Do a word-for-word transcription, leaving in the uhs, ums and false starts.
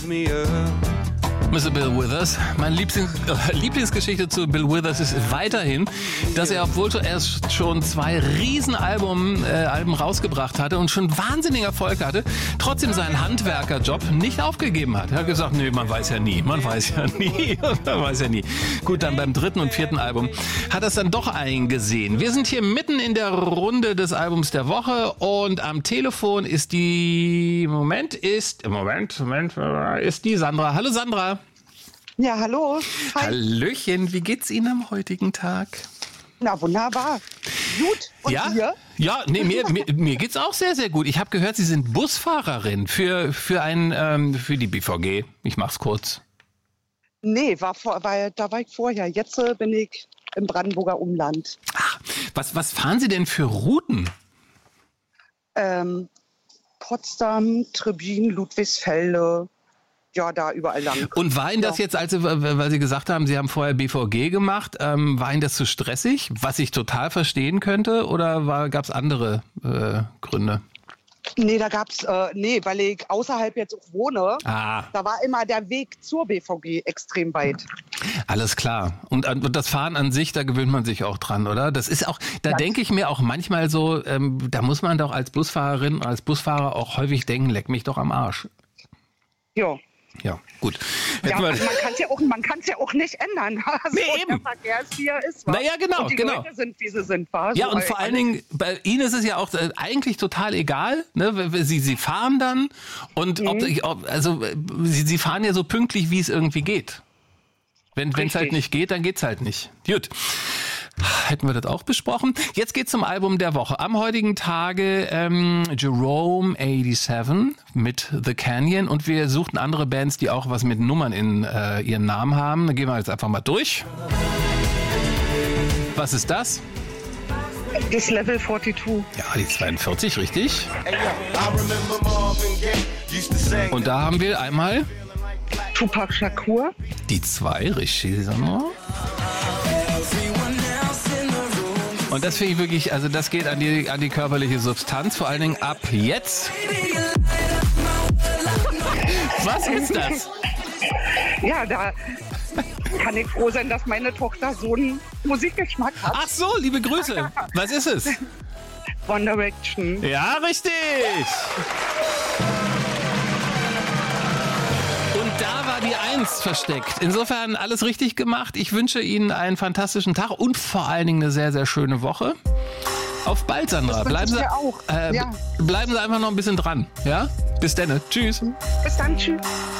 Mister Bill Withers. Meine Lieblings- äh, Lieblingsgeschichte zu Bill Withers ist weiterhin, dass er, obwohl er schon zwei Riesenalben äh, Alben rausgebracht hatte und schon wahnsinnigen Erfolg hatte, trotzdem seinen Handwerkerjob nicht aufgegeben hat. Er hat gesagt, nee, man weiß ja nie, man weiß ja nie, man weiß ja nie. Gut, dann beim dritten und vierten Album hat er es dann doch eingesehen. Wir sind hier mitten in der Runde des Albums der Woche und am Telefon ist die, Moment, ist, Moment, Moment, ist die Sandra. Hallo Sandra. Ja, hallo. Hi. Hallöchen, wie geht's Ihnen am heutigen Tag? Na, wunderbar. Gut. Und ja? dir? Ja, nee, mir, mir, mir geht's auch sehr, sehr gut. Ich habe gehört, Sie sind Busfahrerin für, für, ein, ähm, für die B V G. Ich mach's kurz. Nee, war vor, war, da war ich vorher. Jetzt äh, bin ich im Brandenburger Umland. Ach, was, was fahren Sie denn für Routen? Ähm, Potsdam, Trebin, Ludwigsfelde. Ja, da überall lang. Und war Ihnen das ja. jetzt, also, weil Sie gesagt haben, Sie haben vorher B V G gemacht, ähm, war Ihnen das zu stressig, was ich total verstehen könnte, oder gab es andere äh, Gründe? Nee, da gab's, äh, nee, weil ich außerhalb jetzt auch wohne, Ah. da war immer der Weg zur B V G extrem weit. Alles klar. Und, und das Fahren an sich, da gewöhnt man sich auch dran, oder? Das ist auch, da Ja. denke ich mir auch manchmal so, ähm, da muss man doch als Busfahrerin, als Busfahrer auch häufig denken, leck mich doch am Arsch. Ja. Ja, gut. Ja, wir- man kann es ja, auch- man kann's ja auch nicht ändern. Also Nee, der eben. Verkehr ist, wie er ist. wa? Naja, genau, und die genau. Leute sind, wie sie sind. wa? Ja, So, und vor äh, allen Dingen, bei Ihnen ist es ja auch äh, eigentlich total egal, ne? Sie, Sie fahren dann und Mhm. ob, ob, also äh, Sie, Sie fahren ja so pünktlich, wie es irgendwie geht. Wenn es halt Richtig. nicht geht, dann geht's halt nicht. Gut. Hätten wir das auch besprochen. Jetzt geht's zum Album der Woche. Am heutigen Tage ähm, Jerome siebenundachtzig mit The Canyon und wir suchten andere Bands, die auch was mit Nummern in äh, ihren Namen haben. Da gehen wir jetzt einfach mal durch. Was ist das? Das Level zweiundvierzig. Ja, die zweiundvierzig, richtig. Und da haben wir einmal Tupac Shakur. die zwei, richtig. Sandra. Und das finde ich wirklich, also das geht an die, an die körperliche Substanz, vor allen Dingen ab jetzt. Was ist das? Ja, da kann ich froh sein, dass meine Tochter so einen Musikgeschmack hat. Ach so, liebe Grüße. Was ist es? One Direction. Ja, richtig. Und da war die Eins versteckt. Insofern alles richtig gemacht. Ich wünsche Ihnen einen fantastischen Tag und vor allen Dingen eine sehr, sehr schöne Woche. Auf bald, Sandra. Das wünsche Bleiben ich Sie, dir auch. äh, Ja. bleiben Sie einfach noch ein bisschen dran. Ja? Bis dann. Tschüss. Bis dann, tschüss.